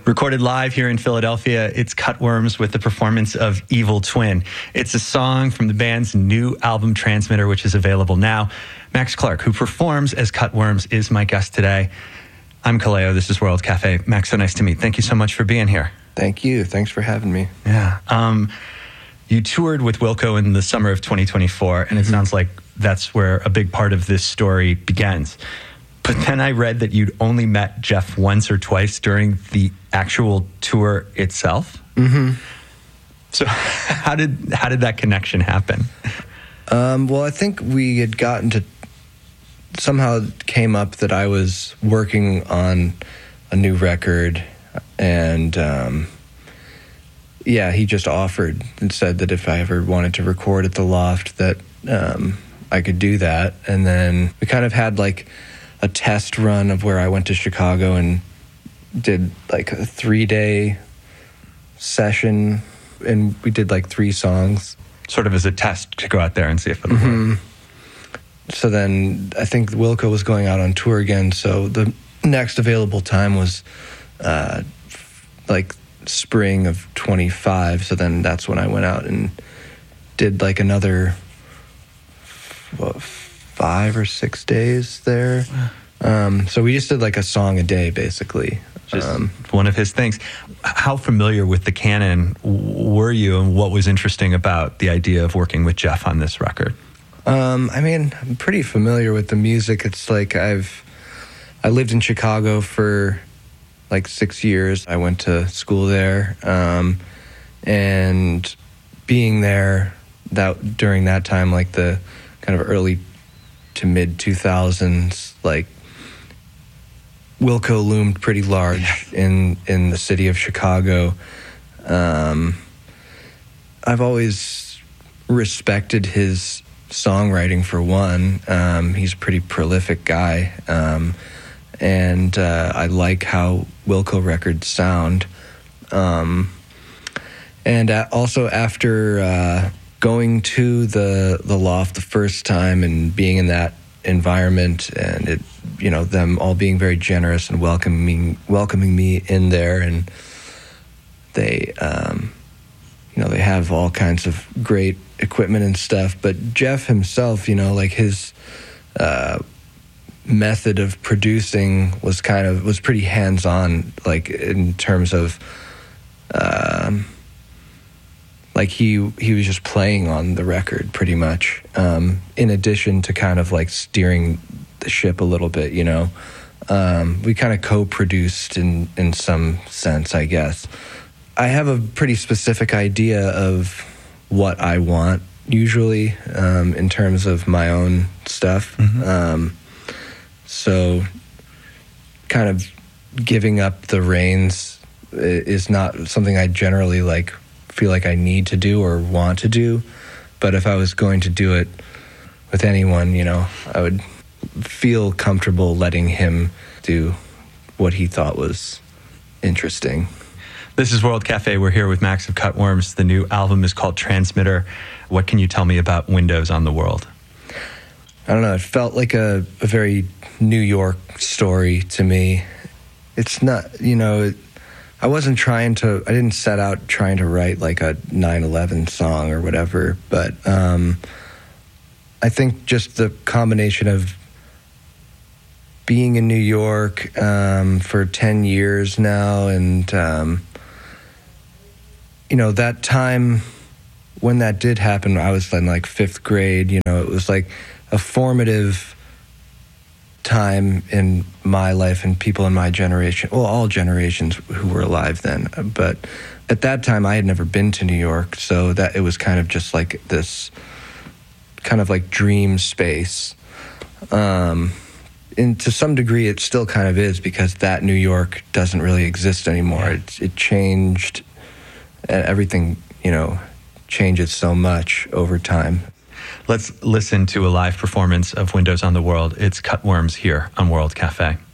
Recorded live here in Philadelphia, it's Cutworms with the performance of Evil Twin. It's a song from the band's new album, Transmitter, which is available now. Max Clark, who performs as Cutworms, is my guest today. I'm Kaleo. This is World Cafe. Max, so nice to meet. Thank you so much for being here. Thank you. Thanks for having me. Yeah. You toured with Wilco in the summer of 2024, and it sounds like that's where a big part of this story begins. But then I read that you'd only met Jeff once or twice during the actual tour itself. Mm-hmm. So how did that connection happen? Well, I think we had gotten to, somehow it came up that I was working on a new record, and he just offered and said that if I ever wanted to record at the Loft that I could do that. And then we kind of had like a test run of where I went to Chicago and did like a 3-day session, and we did like 3 songs. Sort of as a test to go out there and see if it'll work. So then I think Wilco was going out on tour again, so the next available time was like spring of 25, so then that's when I went out and did like another 5 or 6 days there. So we just did like a song a day, basically. Just one of his things. How familiar with the canon were you, and what was interesting about the idea of working with Jeff on this record? I mean, I'm pretty familiar with the music. It's like I lived in Chicago for like 6 years. I went to school there, and being there during that time, like the kind of early to mid 2000s, like Wilco loomed pretty large in the city of Chicago. I've always respected his songwriting, for one. He's a pretty prolific guy, and I like how Wilco records sound. And also after going to the Loft the first time and being in that environment, and it, you know, them all being very generous and welcoming me in there, and they they have all kinds of great equipment and stuff. But Jeff himself, you know, like his method of producing was pretty hands-on, like in terms of like he was just playing on the record pretty much, in addition to kind of like steering the ship a little bit, you know. We kind of co-produced in some sense, I guess. I have a pretty specific idea of what I want usually, in terms of my own stuff. So kind of giving up the reins is not something I generally like feel like I need to do or want to do. But if I was going to do it with anyone, you know, I would feel comfortable letting him do what he thought was interesting. This is World Cafe. We're here with Max of Cutworms. The new album is called Transmitter. What can you tell me about Windows on the World? I don't know. It felt like a very New York story to me. It's not, you know, I didn't set out trying to write like a 9/11 song or whatever, but I think just the combination of being in New York for 10 years now, and you know, that time when that did happen, I was in like 5th grade. You know, it was like a formative time in my life and people in my generation, well, all generations who were alive then. But at that time, I had never been to New York, so that it was kind of just like this kind of like dream space. And to some degree, it still kind of is, because that New York doesn't really exist anymore. It changed, and everything, you know, changes so much over time. Let's listen to a live performance of Windows on the World. It's Cutworms here on World Cafe.